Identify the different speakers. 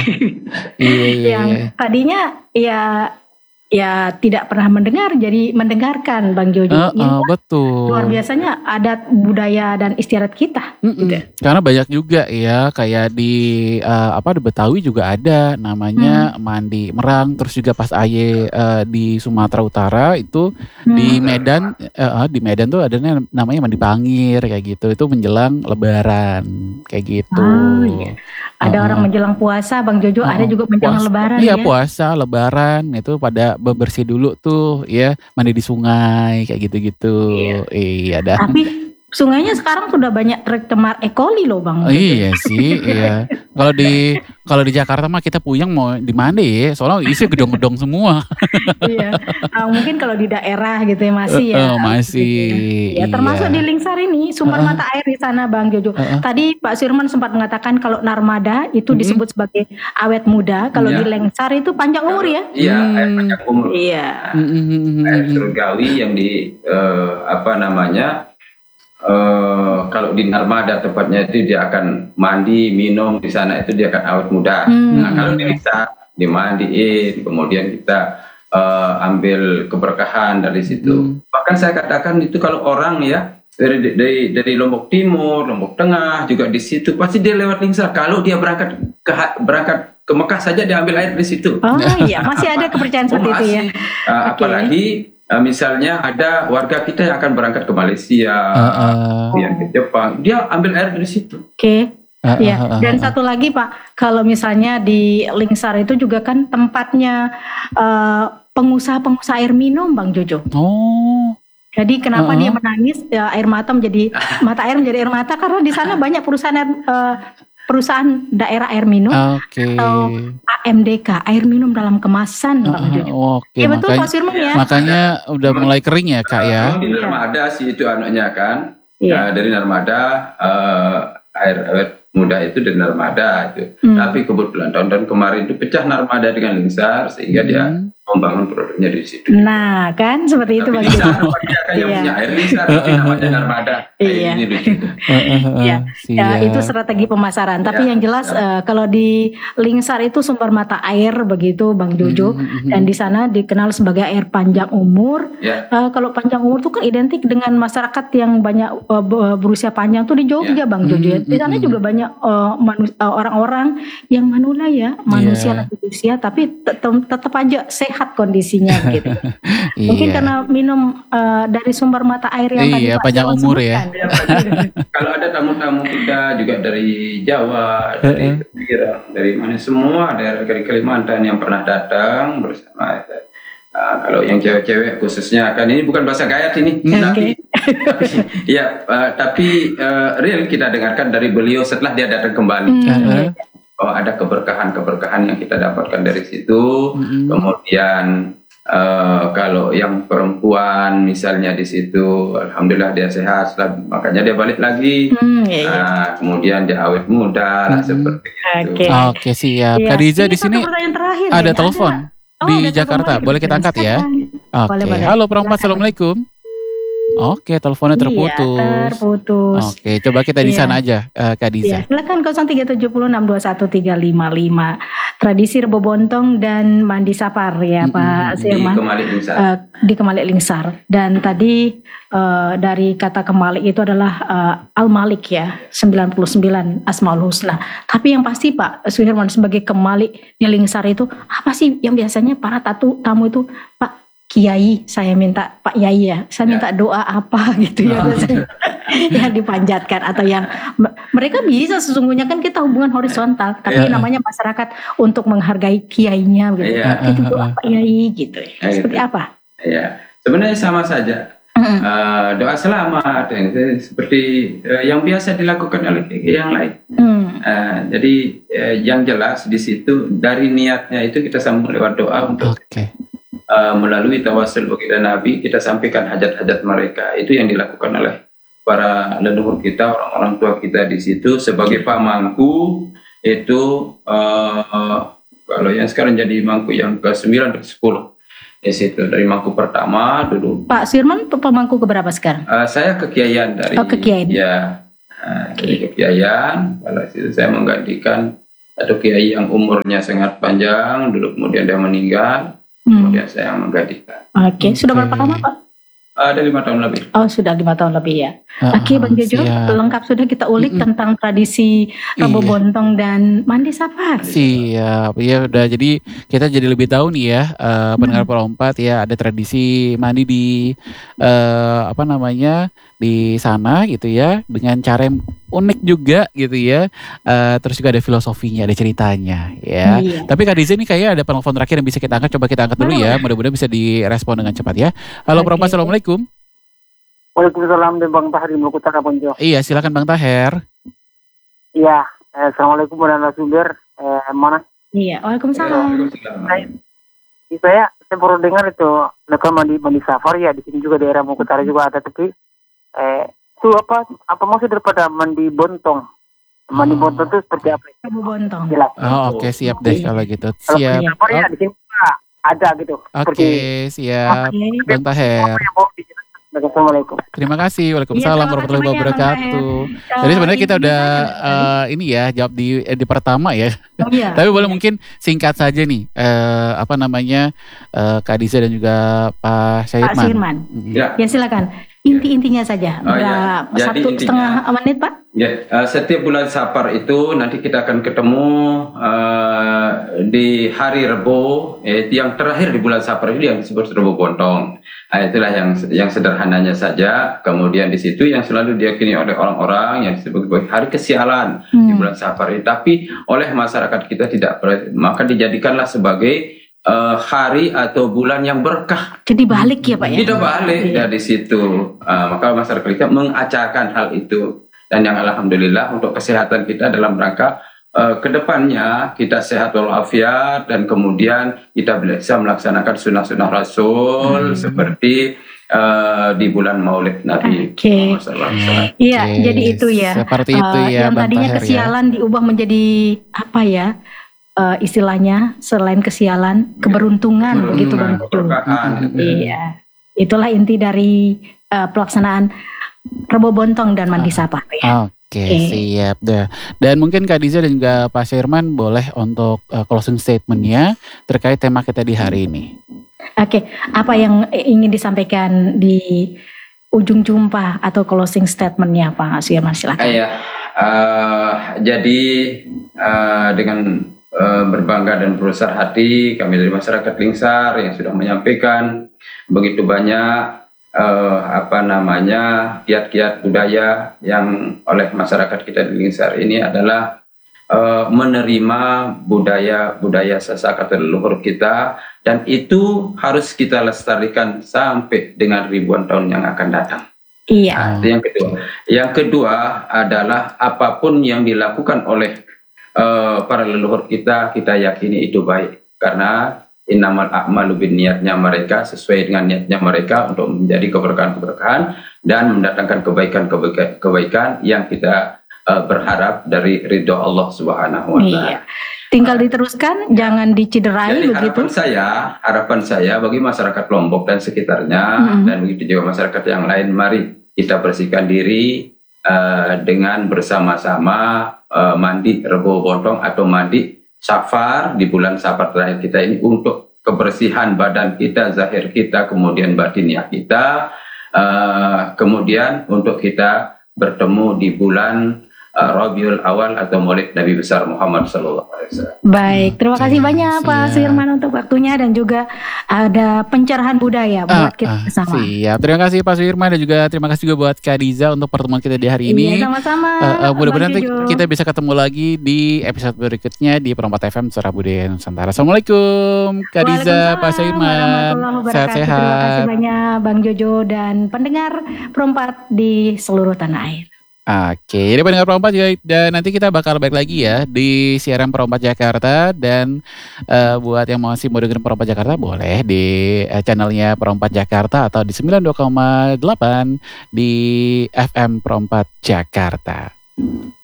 Speaker 1: Iya, iya,
Speaker 2: Yang
Speaker 1: iya.
Speaker 2: tadinya ya tidak pernah mendengar jadi mendengarkan Bang Jojo. Ini luar
Speaker 1: Betul.
Speaker 2: biasanya adat budaya dan istiadat kita gitu.
Speaker 1: Karena banyak juga ya kayak di di Betawi juga ada namanya mandi merang, terus juga pas aye di Sumatera Utara itu di Medan tuh ada namanya mandi pangir kayak gitu. Itu menjelang Lebaran kayak gitu.
Speaker 2: Iya. Ada orang menjelang puasa Bang Jojo, ada juga menjelang Lebaran
Speaker 1: Iya,
Speaker 2: ya.
Speaker 1: puasa, Lebaran itu pada bebersih dulu tuh ya, mandi di sungai kayak gitu-gitu. Iya dah.
Speaker 2: Tapi sungainya sekarang sudah banyak tercemar E. coli loh Bang.
Speaker 1: Iya sih, iya. Kalau di Jakarta mah kita puyeng mau di mana ya? Soalnya isi gedong-gedong semua.
Speaker 2: Iya. Mungkin kalau di daerah gitu ya masih ya.
Speaker 1: Masih.
Speaker 2: Ya, termasuk di Lingsar ini sumber mata air di sana Bang Jojo. Tadi Pak Firman sempat mengatakan kalau Narmada itu disebut sebagai awet muda, kalau di Lingsar itu panjang umur ya?
Speaker 3: Iya, air panjang umur.
Speaker 2: Iya.
Speaker 3: Air surgawi yang di kalau di Narmada tepatnya itu dia akan mandi, minum di sana itu dia akan awet muda. Nah, kalau di Lingsar dimandiin, kemudian kita ambil keberkahan dari situ. Bahkan saya katakan itu kalau orang ya dari Lombok Timur, Lombok Tengah juga di situ pasti dia lewat Lingsar. Kalau dia berangkat ke Mekah saja dia ambil air di situ.
Speaker 2: Oh iya, masih ada kepercayaan seperti itu ya.
Speaker 3: Apalagi misalnya ada warga kita yang akan berangkat ke Malaysia, yang ke Jepang, dia ambil air dari situ.
Speaker 2: Oke. Ya, dan satu lagi Pak, kalau misalnya di Lingsar itu juga kan tempatnya pengusaha air minum Bang Jojo.
Speaker 1: Oh.
Speaker 2: Jadi kenapa dia menangis air mata menjadi air mata karena di sana banyak perusahaan daerah air minum atau AMDK, air minum dalam kemasan Bang Jojo.
Speaker 1: Oke,
Speaker 2: Ya betul Pak Firman ya.
Speaker 1: Makanya udah mulai kering ya Kak ya.
Speaker 3: Di Narmada sih itu anaknya kan. Dari Narmada air muda itu dari Narmada itu. Tapi kebetulan tahun kemarin itu pecah Narmada dengan Lingsar sehingga dia membangun produknya di situ.
Speaker 2: Nah, kan seperti itu Bang Jojo.
Speaker 3: Dia kan yang punya air Lingsar tapi namanya Narmada.
Speaker 2: Iya. Ya, itu strategi pemasaran. Tapi yang jelas kalau di Lingsar itu sumber mata air begitu Bang Jojo, dan di sana dikenal sebagai air panjang umur. Kalau panjang umur itu kan identik dengan masyarakat yang banyak berusia panjang tuh di Jogja Bang Jojo. Di sana juga banyak orang-orang yang manula ya, manusia lanjut usia tapi tetap aja sehat kondisinya gitu. Mungkin karena minum dari sumber mata air yang tadi Pak
Speaker 1: panjang umur ya.
Speaker 3: Kalau ada tamu-tamu kita juga dari Jawa, dari Pirang, dari mana semua dari Kalimantan yang pernah datang bersama. Kalau yang cewek-cewek khususnya kan ini bukan bahasa gayat ini, tapi real kita dengarkan dari beliau setelah dia datang kembali. Bahwa ada keberkahan yang kita dapatkan dari situ. Kemudian kalau yang perempuan misalnya di situ, alhamdulillah dia sehat, makanya dia balik lagi. Kemudian dia awet muda, seperti itu.
Speaker 1: Oke, siap. Kak Diza di sini ada telepon di Jakarta, boleh kita angkat ya? Oke. Halo perempuan, assalamualaikum. Oke, teleponnya terputus.
Speaker 2: Terputus.
Speaker 1: Oke, coba kita di sana aja, Kak Diza.
Speaker 2: Silakan 0370621355. Tradisi Rebo Bontong dan Mandi Sapar ya Pak Firman. Di Kemalik Lingsar. Dan tadi dari kata Kemalik itu adalah Al-Malik ya, 99 Asmaul Husna. Tapi yang pasti Pak Firman sebagai Kemalik di Lingsar itu apa sih yang biasanya para tamu itu Pak Kiai, saya minta Pak Yai ya, saya minta doa apa gitu ya yang dipanjatkan atau yang mereka bisa sesungguhnya kan kita hubungan horizontal, tapi namanya masyarakat untuk menghargai kiainya gitu. Itu doa Pak Yai gitu. Seperti apa?
Speaker 3: Ya, sebenarnya sama saja. Doa selamat seperti yang biasa dilakukan oleh yang lain. Jadi yang jelas di situ dari niatnya itu kita sambung lewat doa untuk melalui tawasul kita Nabi, kita sampaikan hajat-hajat mereka. Itu yang dilakukan oleh para leluhur kita, orang-orang tua kita di situ sebagai pamangku. Itu kalau yang sekarang jadi mangku yang ke-9 ke-10 di situ, dari mangku pertama dulu.
Speaker 2: Pak Firman pemangku keberapa sekarang?
Speaker 3: Saya kekiaian dari
Speaker 2: kekiaian.
Speaker 3: Ya, dari kekiaian. Kalau situ saya menggantikan atau kiai yang umurnya sangat panjang, dulu kemudian dia meninggal, kemudian saya menggantikan.
Speaker 2: Oke, sudah berapa lama Pak?
Speaker 3: Ada 5 tahun lebih.
Speaker 2: Oh, sudah 5 tahun lebih ya. Oke, Bang Jojo, lengkap sudah kita ulik tentang tradisi Rebo Bontong dan Mandi Safar.
Speaker 1: Siap, ya udah, jadi kita jadi lebih tahu nih ya, pendengar Perompat ya, ada tradisi mandi di di sana gitu ya, dengan cara yang unik juga gitu ya. Terus juga ada filosofinya, ada ceritanya ya. Tapi Kak Diza ini kayaknya ada penelpon terakhir yang bisa kita angkat. Coba kita angkat dulu ya, mudah-mudahan bisa direspon dengan cepat ya. Halo Perompat, Assalamualaikum.
Speaker 4: Waalaikumsalam, Bang Tahir Maluku Utara Ponco.
Speaker 1: Iya, silakan Bang Taher.
Speaker 4: Iya, Assalamualaikum warahmatullahi wabarakatuh. Mana?
Speaker 2: Iya, Waalaikumsalam.
Speaker 4: Saya baru dengar itu mereka mandi safar ya, di sini juga daerah Maluku Utara juga ada, tapi itu apa maksud daripada mandi bontong? Mandi bontong itu seperti apa?
Speaker 2: Rebo Bontong.
Speaker 4: Jelas.
Speaker 1: Oke, siap deh kalau gitu. Siap.
Speaker 4: Safar ya di sini ada gitu.
Speaker 1: Oke, siap. Bang Taher.
Speaker 4: Assalamualaikum.
Speaker 1: Terima kasih. Waalaikumsalam warahmatullahi wabarakatuh. Jadi sebenarnya kita udah ini ya, jawab di pertama ya. Tapi boleh mungkin singkat saja nih, Kak Diza dan juga Pak Syahirman.
Speaker 3: Ya,
Speaker 2: silakan. Intinya saja. Jadi 1,5 menit Pak.
Speaker 3: Ya, setiap bulan Safar itu nanti kita akan ketemu di hari Rebo, yang terakhir di bulan Safar itu yang disebut Rebo Bontong. Itulah yang sederhananya saja. Kemudian di situ yang selalu diyakini oleh orang-orang yang disebut sebagai hari kesialan di bulan Safar ini. Tapi oleh masyarakat kita tidak, maka dijadikanlah sebagai hari atau bulan yang berkah.
Speaker 2: Jadi balik ya Pak ya?
Speaker 3: Tidak balik dari situ. Maka masyarakat kita mengacarkan hal itu. Dan yang alhamdulillah untuk kesehatan kita dalam rangka kedepannya kita sehat walafiat, dan kemudian kita bisa melaksanakan sunnah-sunnah Rasul seperti di bulan Maulid Nabi.
Speaker 2: Iya, jadi itu ya.
Speaker 1: Seperti itu ya.
Speaker 2: Yang tadinya kesialan diubah menjadi apa ya? Istilahnya selain kesialan, keberuntungan begitu Bang. Iya, itulah inti dari pelaksanaan Rebo Bontong dan Mandi Safar ya.
Speaker 1: Oke, siap dah. Dan mungkin Kak Diza dan juga Pak Syahirman boleh untuk closing statement-nya terkait tema kita di hari ini.
Speaker 2: Oke, apa yang ingin disampaikan di ujung jumpa atau closing statement-nya Pak Syahirman, silakan.
Speaker 3: Jadi dengan berbangga dan berbesar hati kami dari masyarakat Lingsar yang sudah menyampaikan begitu banyak kiat-kiat budaya yang oleh masyarakat kita di Lingsar ini adalah menerima budaya Sasak atau leluhur kita, dan itu harus kita lestarikan sampai dengan ribuan tahun yang akan datang.
Speaker 2: Iya.
Speaker 3: Itu yang kedua. Yang kedua adalah apapun yang dilakukan oleh para leluhur kita yakini itu baik, karena innamal a'malu binniatnya mereka sesuai dengan niatnya mereka untuk menjadi keberkahan-keberkahan dan mendatangkan kebaikan yang kita berharap dari ridho Allah Subhanahu wa taala.
Speaker 2: Tinggal diteruskan, jangan dicederai.
Speaker 3: Jadi
Speaker 2: begitu.
Speaker 3: harapan saya bagi masyarakat Lombok dan sekitarnya dan begitu juga masyarakat yang lain, mari kita bersihkan diri dengan bersama-sama mandi Rebo Bontong atau mandi Safar di bulan Safar terakhir kita ini untuk kebersihan badan kita, zahir kita, kemudian batiniah kita, kemudian untuk kita bertemu di bulan Rabiul Awal atau Maulid Nabi besar Muhammad SAW.
Speaker 2: Baik, terima kasih banyak Pak Syahirman untuk waktunya dan juga ada pencerahan budaya buat kita bersama.
Speaker 1: Siap, terima kasih Pak Syahirman dan juga terima kasih juga buat Kak Diza untuk pertemuan kita di hari ini.
Speaker 2: Iya, sama-sama.
Speaker 1: Mudah-mudahan nanti kita bisa ketemu lagi di episode berikutnya di Perompat FM Suara Budaya Nusantara. Assalamualaikum Kak Diza, Pak Syahirman, sehat-sehat.
Speaker 2: Terima kasih banyak Bang Jojo dan pendengar Perompat di seluruh tanah air.
Speaker 1: Oke, jadi pendengar Perompat juga, dan nanti kita bakal balik lagi ya di siaran Perompat Jakarta, dan buat yang masih mau dengerin Perompat Jakarta boleh di channelnya Perompat Jakarta atau di 92,8 di FM Perompat Jakarta.